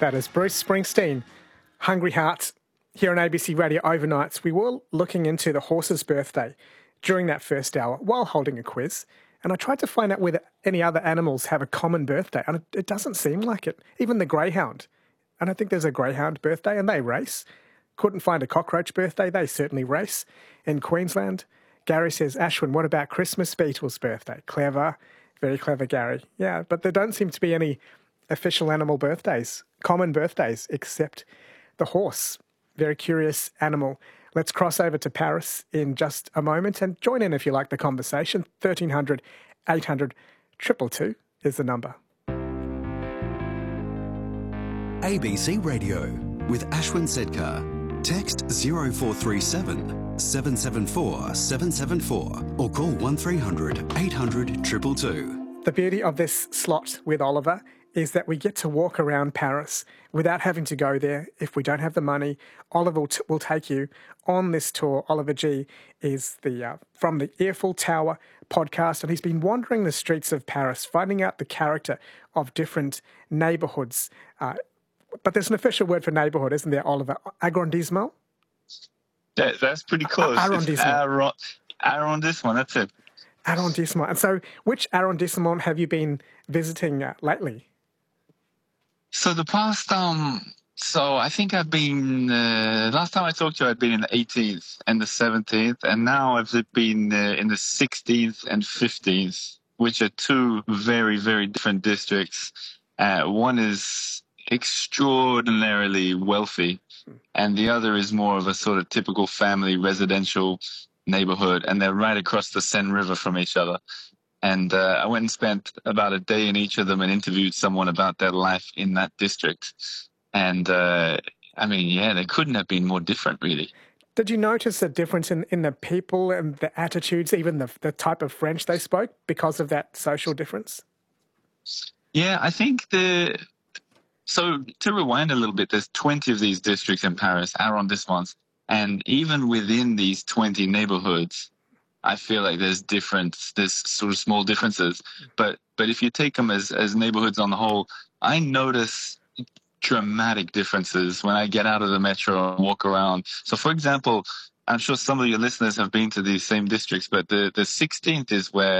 That is Bruce Springsteen, Hungry Hearts. Here on ABC Radio Overnights, we were looking into the horse's birthday during that first hour while holding a quiz. And I tried to find out whether any other animals have a common birthday. And it doesn't seem like it. Even the greyhound. I don't think there's a greyhound birthday, and they race. Couldn't find a cockroach birthday. They certainly race. In Queensland, Gary says, Ashwin, what about Christmas beetle's birthday? Clever. Very clever, Gary. Yeah, but there don't seem to be any official animal birthdays, common birthdays, except the horse. Very curious animal. Let's cross over to Paris in just a moment and join in if you like the conversation. 1300 800 222 is the number. ABC Radio with Ashwin Sedkar. Text 0437 774 774 or call 1300 800 222. The beauty of this slot with Oliver is that we get to walk around Paris without having to go there. If we don't have the money, Oliver will take you on this tour. Oliver G is from the Eiffel Tower podcast, and he's been wandering the streets of Paris, finding out the character of different neighbourhoods. But there's an official word for neighbourhood, isn't there, Oliver? Arrondissement? That's pretty close. Arrondissement. Arrondissement, that's it. Arrondissement. And so which arrondissement have you been visiting lately? So the past, I think I've been, last time I talked to you, I'd been in the 18th and the 17th, and now I've been in the 16th and 15th, which are two very, very different districts. One is extraordinarily wealthy, and the other is more of a sort of typical family residential neighborhood, and they're right across the Seine River from each other. And I went and spent about a day in each of them and interviewed someone about their life in that district. And they couldn't have been more different, really. Did you notice a difference in the people and the attitudes, even the type of French they spoke because of that social difference? Yeah, I think so to rewind a little bit, there's 20 of these districts in Paris, arrondissements. And even within these 20 neighborhoods, I feel like there's sort of small differences. But if you take them as neighborhoods on the whole, I notice dramatic differences when I get out of the metro and walk around. So, for example, I'm sure some of your listeners have been to these same districts, but the 16th is where